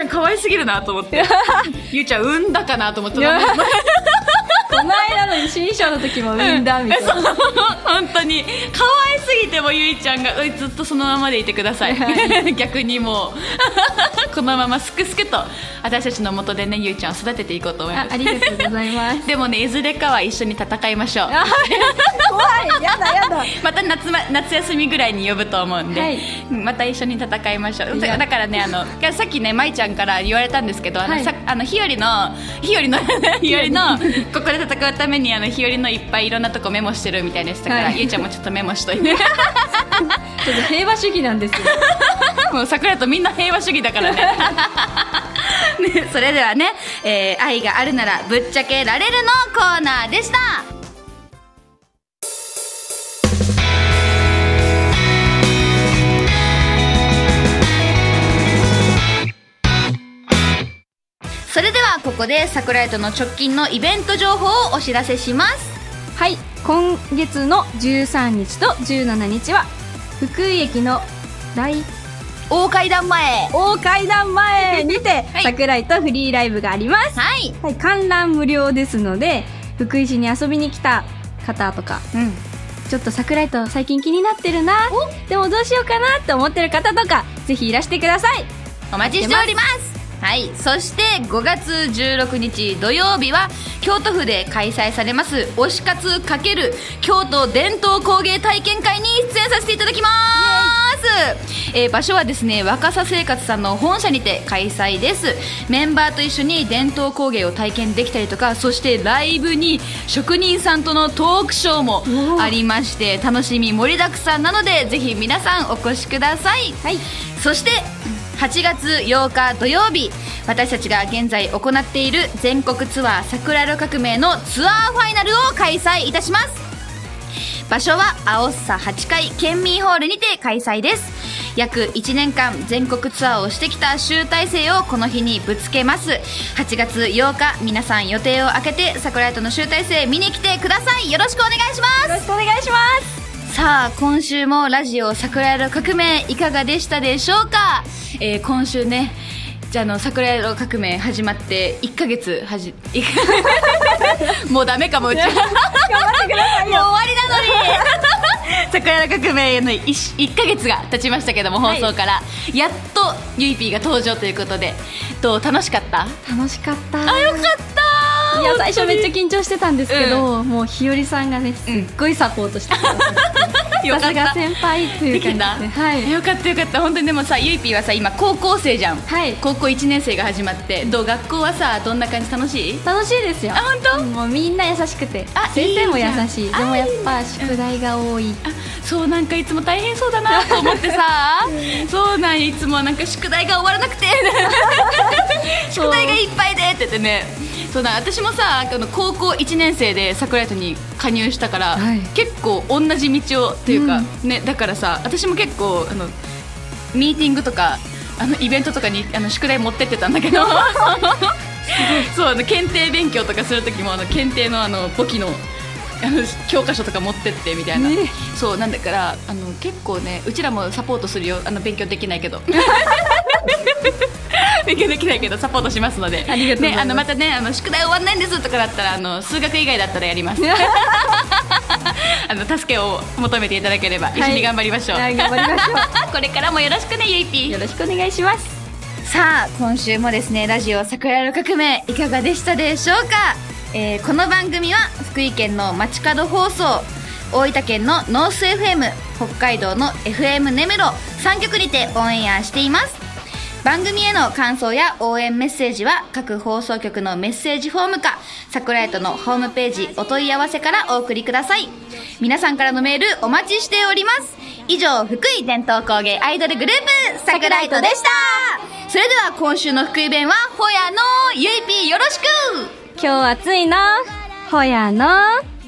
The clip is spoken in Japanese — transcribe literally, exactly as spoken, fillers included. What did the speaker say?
可愛すぎるなと思ってゆいちゃん産んだかなと思ってこの間の新衣装の時も産んだみたいな、うん、 本当に可愛すぎてもゆいちゃんがずっとそのままでいてください、はい、逆にもうこのまますくすくと私たちの元でねゆいちゃんを育てていこうと思います。 あ, ありがとうございますでもねいずれかは一緒に戦いましょう怖い、やだやだまた 夏, 夏休みぐらいに呼ぶと思うんで、はい、また一緒に戦いましょう。だからねあのさっきねまいちゃんから言われたんですけど、はい、あのさあのひよりのひよりのひよりのここで戦うためにあのひよりのいっぱいいろんなとこメモしてるみたいでしたから、はい、ゆいちゃんもちょっとメモしといてちょっと平和主義なんですよもう桜とみんな平和主義だから ね, ねそれではね、えー、愛があるならぶっちゃけられるのコーナーでした。それではここで桜井との直近のイベント情報をお知らせします。 はい、今月のじゅうさんにちとじゅうしちにちは福井駅の大大階段前大階段前にて、はい、桜井とフリーライブがあります。 はい、 はい、観覧無料ですので福井市に遊びに来た方とか、うん、ちょっと桜井と最近気になってるな、でもどうしようかなって思ってる方とかぜひいらしてください。 お待ちしております。はい、そしてごがつじゅうろくにち土曜日は京都府で開催されます推し活×京都伝統工芸体験会に出演させていただきます。えー、場所はですね若狭生活さんの本社にて開催です。メンバーと一緒に伝統工芸を体験できたりとか、そしてライブに職人さんとのトークショーもありまして楽しみ盛りだくさんなのでぜひ皆さんお越しください。はい、そしてはちがつようか土曜日、私たちが現在行っている全国ツアー桜色革命のツアーファイナルを開催いたします。場所はあおっさはちかい県民ホールにて開催です。約いちねんかん全国ツアーをしてきた集大成をこの日にぶつけます。はちがつようか皆さん予定を空けて桜井との集大成見に来てください。よろしくお願いします。 よろしくお願いします。 さあ今週もラジオ桜色革命いかがでしたでしょうか。えー、今週ねじゃあの桜色革命始まっていっかげつはじもうダメかもうち頑張ってくださいよもう終わりなのに桜色革命の 1, いっかげつが経ちましたけども、放送から、はい、やっとゆいぴーが登場ということで、どう楽しかった？ 楽しかった。 あ、よかった。 いや最初めっちゃ緊張してたんですけど、うん、もうひよりさんがねすっごいサポートしてくださって、うん、さすが先輩という感じで、はい、 よかったよかった。本当にでもさゆいぴーはさ今高校生じゃん、 はい、 高校いちねん生が始まって、どう学校はさどんな感じ？楽しい？ 楽しいですよ。 あ、本当？ もうみんな優しくて、あ先生も優しい。でもやっぱ宿題が多い。 あ、そうなんかいつも大変そうだなと思ってさそうなん、いつもなんか宿題が終わらなくて宿題がいっぱいでって言ってね。そうだ、私もさあの高校いちねん生で桜井とに加入したから、はい、結構同じ道をっていうか、うん、ね、だからさ私も結構あのミーティングとかあのイベントとかにあの宿題持ってってたんだけどそうあの検定勉強とかする時もあの検定のあの簿記のあの教科書とか持ってってみたいな、ね、そうなんだからあの結構ねうちらもサポートするよ。あの勉強できないけど勉強できないけどサポートしますので、 ありがとうございます。 ね、あのまたねあの宿題終わんないんですとかだったらあの数学以外だったらやりますあの助けを求めていただければ一緒に頑張りましょう。 はい、頑張りましょうこれからもよろしくねゆいぴー。 よろしくお願いします。 さあ今週もですねラジオ桜色革命いかがでしたでしょうか。えー、この番組は福井県の街角放送、大分県のノース エフエム、 北海道の エフエム 根室さんきょくにてオンエアしています。番組への感想や応援メッセージは各放送局のメッセージフォームか桜井とのホームページお問い合わせからお送りください。皆さんからのメールお待ちしております。以上、福井伝統工芸アイドルグループ桜井とでした。それでは今週の福井弁はほやのゆいぴーよろしく。 今日暑いなほやの